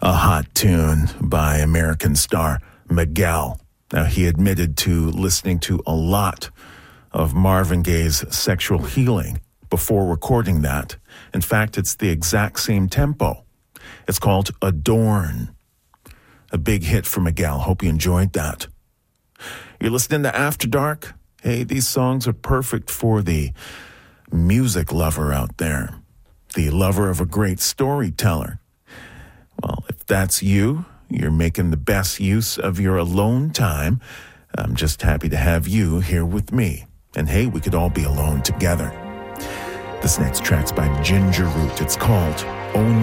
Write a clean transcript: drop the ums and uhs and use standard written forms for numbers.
A hot tune by American star Miguel. Now, he admitted to listening to a lot of Marvin Gaye's Sexual Healing before recording that. In fact, it's the exact same tempo. It's called Adorn. A big hit for Miguel. Hope you enjoyed that. You're listening to After Dark. Hey, these songs are perfect for the music lover out there, the lover of a great storyteller. Well, if that's you, you're making the best use of your alone time. I'm just happy to have you here with me. And hey, we could all be alone together. This next track's by Ginger Root. It's called Only